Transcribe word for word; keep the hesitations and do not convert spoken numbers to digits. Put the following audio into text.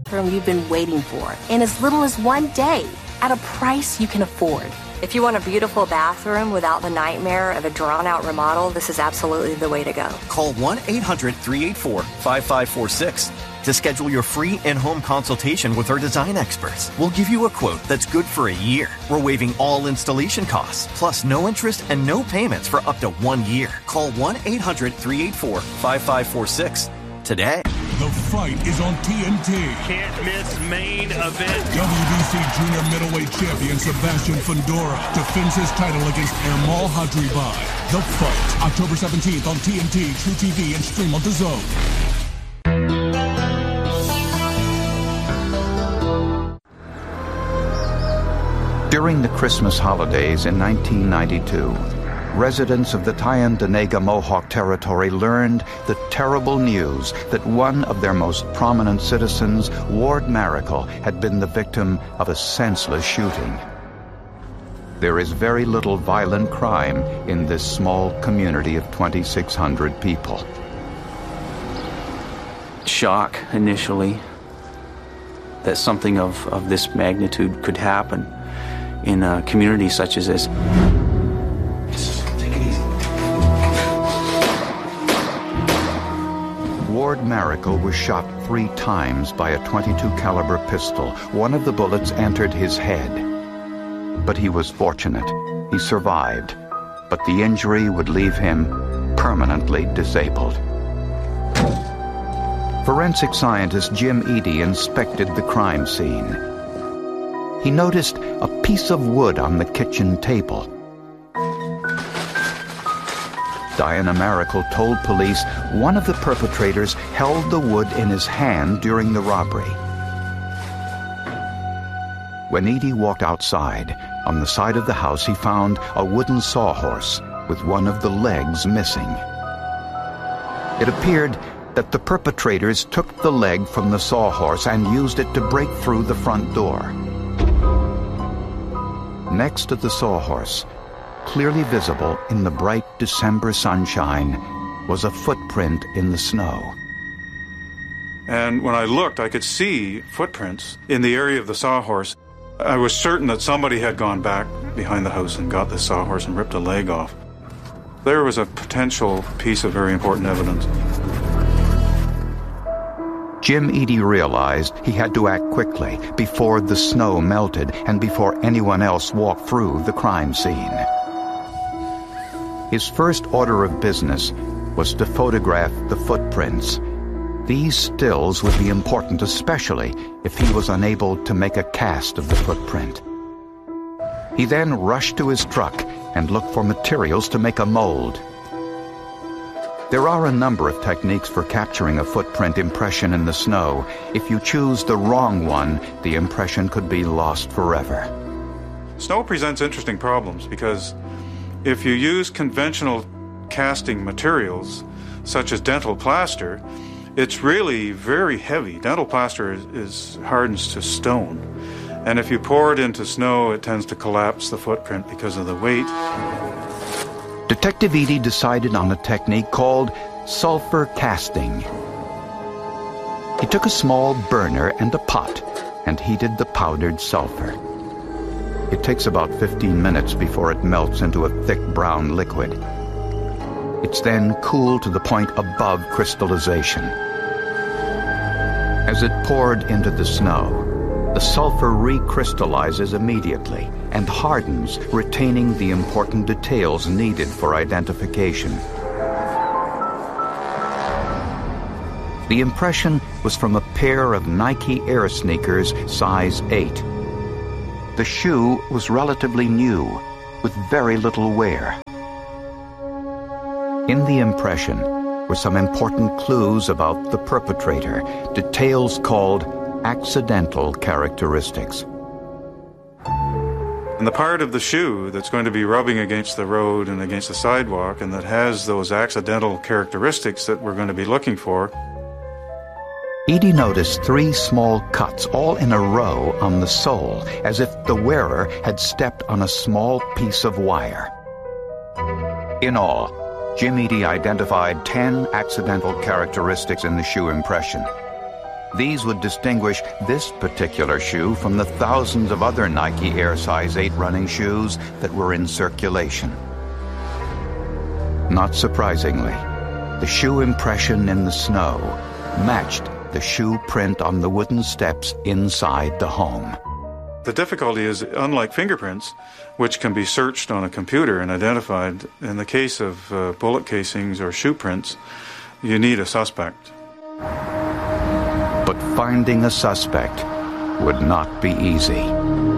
bathroom you've been waiting for in as little as one day at a price you can afford. If you want a beautiful bathroom without the nightmare of a drawn-out remodel, this is absolutely the way to go. Call one eight hundred three eight four five five four six to schedule your free in-home consultation with our design experts. We'll give you a quote that's good for a year. We're waiving all installation costs, plus no interest and no payments for up to one year. Call one eight hundred three eight four five five four six today. The fight is on T N T. Can't miss main event. W B C junior middleweight champion Sebastian Fundora defends his title against Ermal Hadribai. The fight, October seventeenth on T N T, True T V, and stream on D A Z N. During the Christmas holidays in nineteen ninety-two, residents of the Tyendinaga Mohawk Territory learned the terrible news that one of their most prominent citizens, Ward Maracle, had been the victim of a senseless shooting. There is very little violent crime in this small community of twenty-six hundred people. Shock initially that something of, of this magnitude could happen in a community such as this. Take it easy. Ward Maracle was shot three times by a twenty-two caliber pistol. One of the bullets entered his head. But he was fortunate. He survived. But the injury would leave him permanently disabled. Forensic scientist Jim Eady inspected the crime scene. He noticed a piece of wood on the kitchen table. Diana Maracle told police one of the perpetrators held the wood in his hand during the robbery. When Eady walked outside, on the side of the house he found a wooden sawhorse with one of the legs missing. It appeared that the perpetrators took the leg from the sawhorse and used it to break through the front door. Next to the sawhorse, clearly visible in the bright December sunshine, was a footprint in the snow. And when I looked, I could see footprints in the area of the sawhorse. I was certain that somebody had gone back behind the house and got the sawhorse and ripped a leg off. There was a potential piece of very important evidence. Jim Eady realized he had to act quickly before the snow melted and before anyone else walked through the crime scene. His first order of business was to photograph the footprints. These stills would be important, especially if he was unable to make a cast of the footprint. He then rushed to his truck and looked for materials to make a mold. There are a number of techniques for capturing a footprint impression in the snow. If you choose the wrong one, the impression could be lost forever. Snow presents interesting problems because if you use conventional casting materials, such as dental plaster, it's really very heavy. Dental plaster is, is hardens to stone. And if you pour it into snow, it tends to collapse the footprint because of the weight. Detective Eady decided on a technique called sulfur casting. He took a small burner and a pot and heated the powdered sulfur. It takes about fifteen minutes before it melts into a thick brown liquid. It's then cooled to the point above crystallization. As it poured into the snow, the sulfur recrystallizes immediately and hardens, retaining the important details needed for identification. The impression was from a pair of Nike Air sneakers size eight. The shoe was relatively new, with very little wear. In the impression were some important clues about the perpetrator, details called accidental characteristics. And the part of the shoe that's going to be rubbing against the road and against the sidewalk and that has those accidental characteristics that we're going to be looking for. Eady noticed three small cuts all in a row on the sole, as if the wearer had stepped on a small piece of wire. In all, Jim Eady identified ten accidental characteristics in the shoe impression. These would distinguish this particular shoe from the thousands of other Nike Air Size eight running shoes that were in circulation. Not surprisingly, the shoe impression in the snow matched the shoe print on the wooden steps inside the home. The difficulty is, unlike fingerprints, which can be searched on a computer and identified, in the case of uh, bullet casings or shoe prints, you need a suspect. But finding a suspect would not be easy.